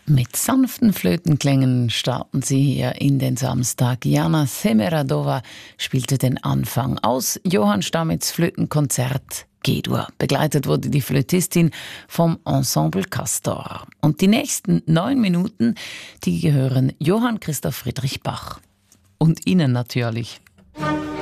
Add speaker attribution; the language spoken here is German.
Speaker 1: Mit sanften Flötenklängen starten sie hier in den Samstag. Jana Semeradova spielte den Anfang aus Johann Stamitz Flötenkonzert G-Dur. Begleitet wurde die Flötistin vom Ensemble Castor. Und die nächsten 9 Minuten, die gehören Johann Christoph Friedrich Bach. Und Ihnen natürlich.